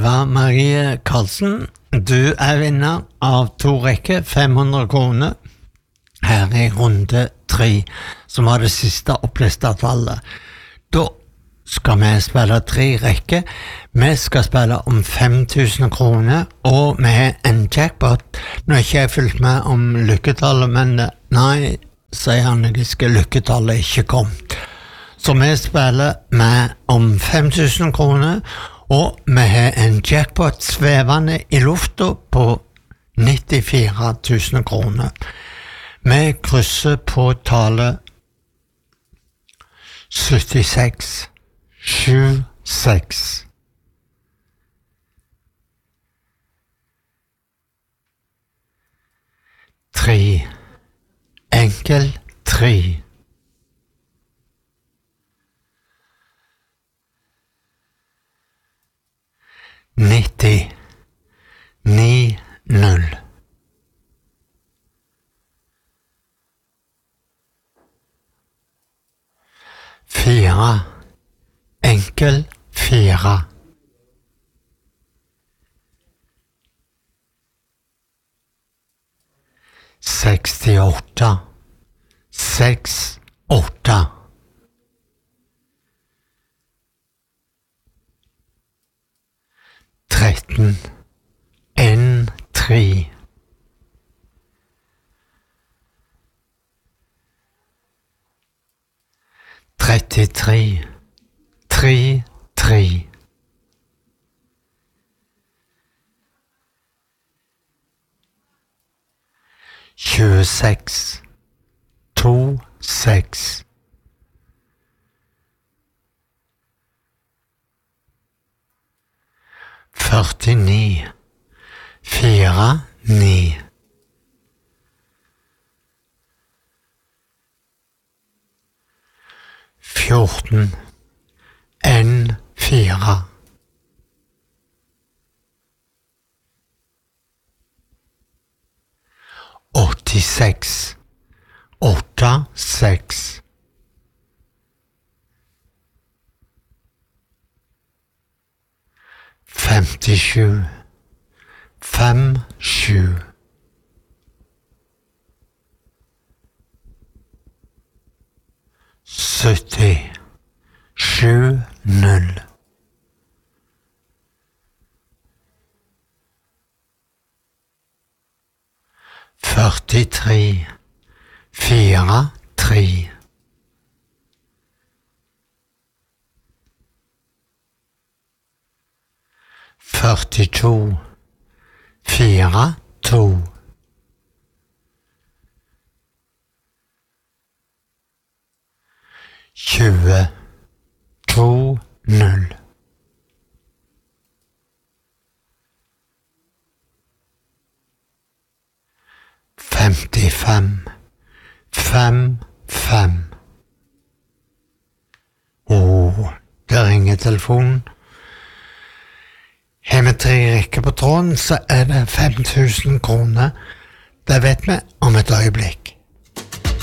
var Marie Karlsen. Du vinner av 2 rekker, 500 kroner. Her runde 3, som var det siste oppliste tallet. Da skal vi spille 3 rekker. Vi skal spille om 5000 kroner, og vi har en jackpot. Nå har ikke jeg fulgt med om lykketallet, men nei, sier han, lykketallet ikke kommet. Så vi spiller med om 5000 kroner, og vi har en jackpot svevende I lufta på 94 000 kroner. Vi krysser på tallet 76 76. Tre. Enkel 3. Nitti. 9 0. Fire. Enkel 4. Sekstiåtte. 6 8. Tretten. 1 3. Trettitre. 3 3. Tjueseks. 2 6. Førtini. 4 9. Fjorten. 1 4. Åttiseks. 8 6. Femtisju. 5 7. Sytti. 7 0. Førtitre. 4 3. Førtito. 4 2. Tjue. 2 0. Femtifem. 5 5. Der ringer telefonen. Har vi 3 rekker på tråden, så det 5000 kroner. Det vet vi om et øyeblikk.